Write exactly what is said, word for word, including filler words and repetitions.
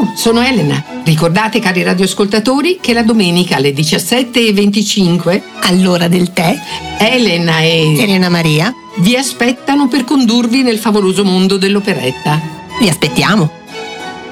Ciao, sono Elena. Ricordate, cari radioascoltatori, che la domenica alle diciassette e venticinque, all'ora del tè, Elena e Elena Maria vi aspettano per condurvi nel favoloso mondo dell'operetta. vi aspettiamo.